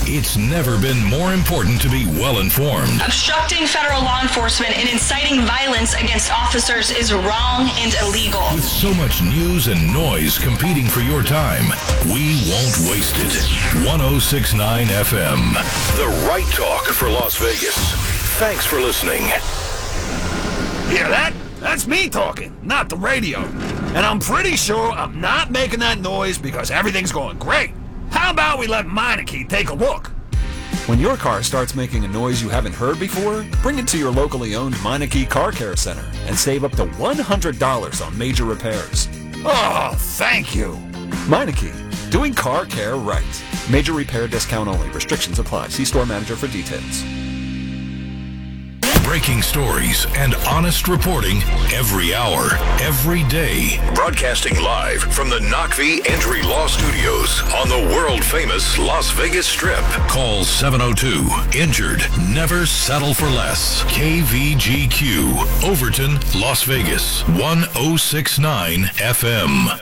It's never been more important to be well-informed. Obstructing federal law enforcement and inciting violence against officers is wrong and illegal. With so much news and noise competing for your time, we won't waste it. 106.9 FM, the right talk for Las Vegas. Thanks for listening. Hear that? That's me talking, not the radio. And I'm pretty sure I'm not making that noise because everything's going great. How about we let Meineke take a look? When your car starts making a noise you haven't heard before, bring it to your locally owned Meineke Car Care Center and save up to $100 on major repairs. Oh, thank you. Meineke, doing car care right. Major repair discount only. Restrictions apply. See store manager for details. Breaking stories and honest reporting every hour, every day. Broadcasting live from the Knockvie Entry Law Studios on the world-famous Las Vegas Strip. Call 702-INJURED. Never settle for less. KVGQ, Overton, Las Vegas, 106.9 FM.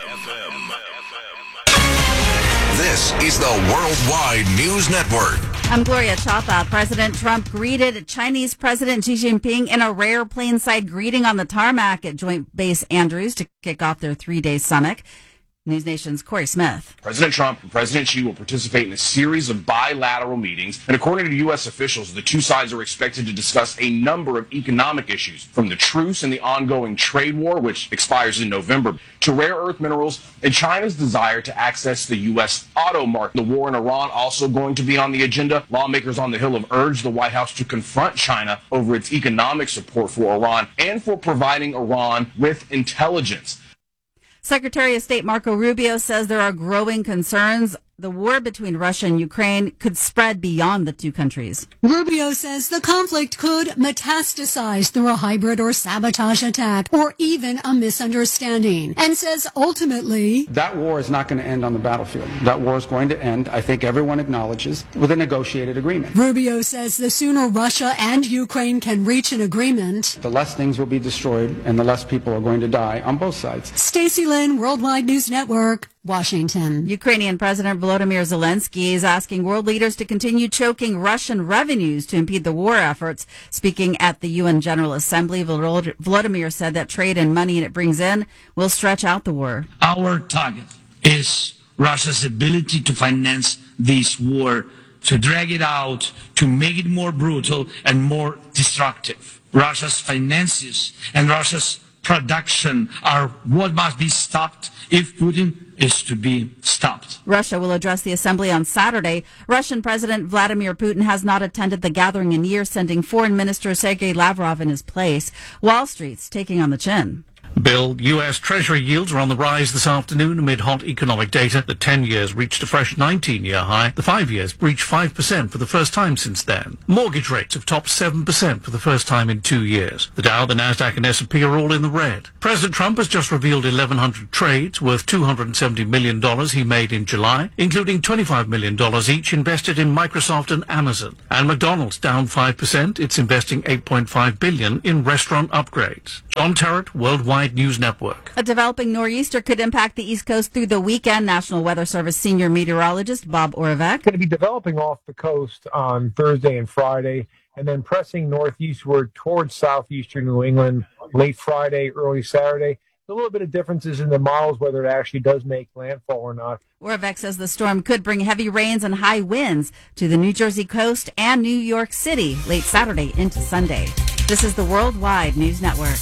This is the Worldwide News Network. I'm Gloria Chapa. President Trump greeted Chinese President Xi Jinping in a rare plainside greeting on the tarmac at Joint Base Andrews to kick off their three-day summit. News Nation's Corey Smith. President Trump and President Xi will participate in a series of bilateral meetings, and according to U.S. officials, the two sides are expected to discuss a number of economic issues, from the truce and the ongoing trade war, which expires in November, to rare earth minerals and China's desire to access the U.S. auto market. The war in Iran also going to be on the agenda. Lawmakers on the Hill have urged the White House to confront China over its economic support for Iran and for providing Iran with intelligence. Secretary of State Marco Rubio says there are growing concerns the war between Russia and Ukraine could spread beyond the two countries. Rubio says the conflict could metastasize through a hybrid or sabotage attack or even a misunderstanding, and says ultimately that war is not going to end on the battlefield. That war is going to end, I think everyone acknowledges, with a negotiated agreement. Rubio says the sooner Russia and Ukraine can reach an agreement, the less things will be destroyed and the less people are going to die on both sides. Stacey Lynn, Worldwide News Network, Washington. Ukrainian President Volodymyr Zelensky is asking world leaders to continue choking Russian revenues to impede the war efforts. Speaking at the UN General Assembly, Volodymyr said that trade and money it brings in will stretch out the war. Our target is Russia's ability to finance this war, to drag it out, to make it more brutal and more destructive. Russia's finances and Russia's production are what must be stopped if Putin is to be stopped. Russia will address the assembly on Saturday. Russian President Vladimir Putin has not attended the gathering in years, sending Foreign Minister Sergei Lavrov in his place. Wall Street's taking on the chin. Bill, U.S. Treasury yields are on the rise this afternoon amid hot economic data. The 10 years reached a fresh 19-year high. The 5 years reached 5% for the first time since then. Mortgage rates have topped 7% for the first time in 2 years. The Dow, the Nasdaq and S&P are all in the red. President Trump has just revealed 1,100 trades worth $270 million he made in July, including $25 million each invested in Microsoft and Amazon. And McDonald's down 5%. It's investing $8.5 billion in restaurant upgrades. John Terrett, Worldwide News Network. A developing nor'easter could impact the East Coast through the weekend. National Weather Service senior meteorologist Bob Oravec. Going to be developing off the coast on Thursday and Friday, and then pressing northeastward towards southeastern New England late Friday, early Saturday. A little bit of differences in the models whether it actually does make landfall or not. Oravec says the storm could bring heavy rains and high winds to the New Jersey coast and New York City late Saturday into Sunday. This is the Worldwide News Network.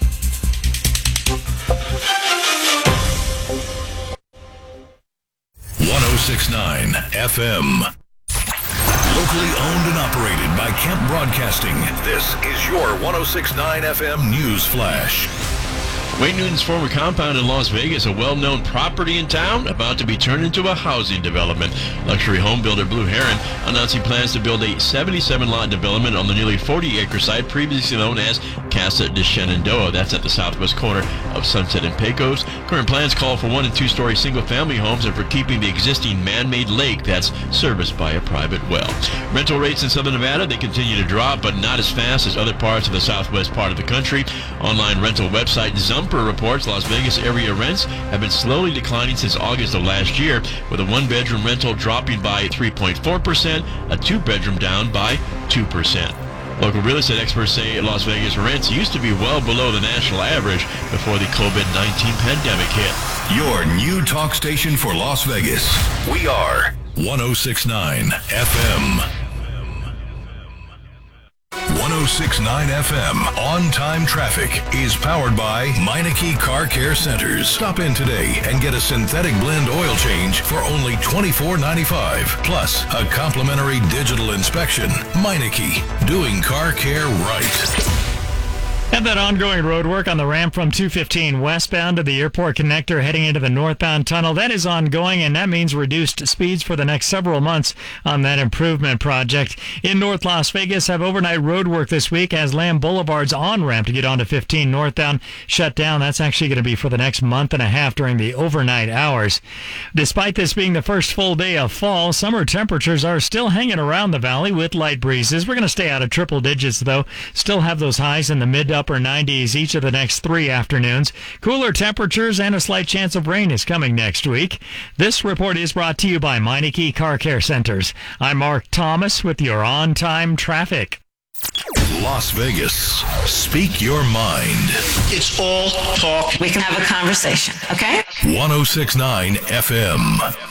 106.9 FM. Locally owned and operated by Kemp Broadcasting. This is your 106.9 FM News Flash. Wayne Newton's former compound in Las Vegas, a well-known property in town, about to be turned into a housing development. Luxury home builder Blue Heron announcing plans to build a 77-lot development on the nearly 40-acre site previously known as Casa de Shenandoah. That's at the southwest corner of Sunset and Pecos. Current plans call for 1- and 2-story single-family homes and for keeping the existing man-made lake that's serviced by a private well. Rental rates in Southern Nevada, they continue to drop, but not as fast as other parts of the southwest part of the country. Online rental website Zump Jumper reports Las Vegas area rents have been slowly declining since August of last year, with a one-bedroom rental dropping by 3.4%, a two-bedroom down by 2%. Local real estate experts say Las Vegas rents used to be well below the national average before the COVID-19 pandemic hit. Your new talk station for Las Vegas. We are 106.9 FM. 106.9 FM on-time traffic is powered by Meineke Car Care Centers. Stop in today and get a synthetic blend oil change for only $24.95. Plus, a complimentary digital inspection. Meineke, doing car care right. And that ongoing road work on the ramp from 215 westbound to the airport connector heading into the northbound tunnel, that is ongoing, and that means reduced speeds for the next several months on that improvement project. In North Las Vegas, have overnight road work this week as Lamb Boulevard's on-ramp to get onto 15 northbound shut down. That's actually going to be for the next month and a half during the overnight hours. Despite this being the first full day of fall, summer temperatures are still hanging around the valley with light breezes. We're going to stay out of triple digits, though. Still have those highs in the mid to upper 90s each of the next 3 afternoons. Cooler temperatures and a slight chance of rain is coming next week. This report is brought to you by Meineke Car Care Centers. I'm Mark Thomas with your on-time traffic. Las Vegas. Speak your mind. It's all talk. We can have a conversation, okay? 106.9 FM.